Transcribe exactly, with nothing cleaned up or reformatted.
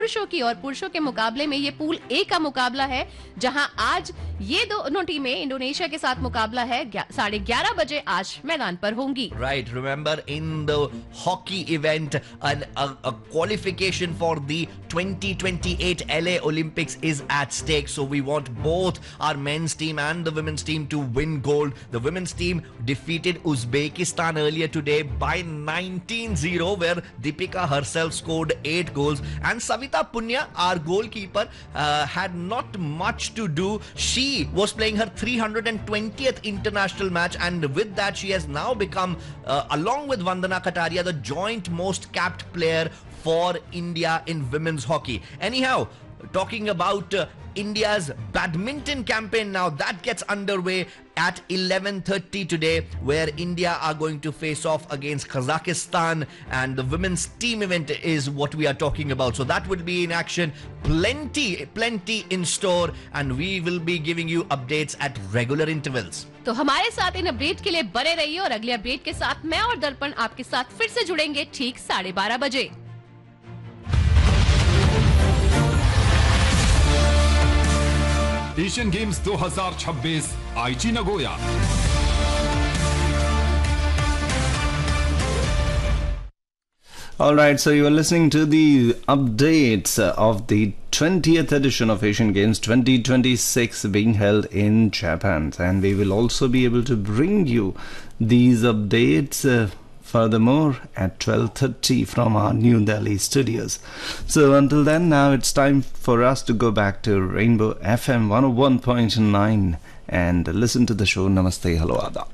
पुरुषों की और पुरुषों के मुकाबले में ये पूल ए का मुकाबला है, जहां आज ये दोनों टीमें इंडोनेशिया के साथ मुकाबला है साढ़े ग्यारह बजे आज मैदान पर होंगी. Right, remember in the hockey event, an, a, a qualification for the twenty twenty-eight L A Olympics is at stake. So we want both our men's team and the women's team to win gold. The women's team defeated Uzbekistan earlier today by nineteen zero, where Deepika herself scored eight goals, and Savita Punya, our goalkeeper, uh, had not much to do. She was playing her three hundred twentieth international match, and with that she has now become, uh, along with Vandana Kataria, the joint most capped player for India in women's hockey. Anyhow, talking about uh, India's badminton campaign now, that gets underway at eleven thirty today, where India are going to face off against Kazakhstan, and the women's team event is what we are talking about. So that will be in action. Plenty, plenty in store, and we will be giving you updates at regular intervals. तो हमारे साथ in update के लिए बने रहिए, और अगले update के साथ मैं और दर्पण आपके साथ फिर से जुड़ेंगे ठीक साढ़े बारह बजे. एशियन गेम्स दो हज़ार छब्बीस आईची Nagoya. All right, so you are listening to the updates of the twentieth edition of Asian Games twenty twenty-six being held in Japan, and we will also be able to bring you these updates uh, furthermore at twelve thirty from our New Delhi studios. So until then, now it's time for us to go back to Rainbow F M one oh one point nine and listen to the show. Namaste, hello, Adab.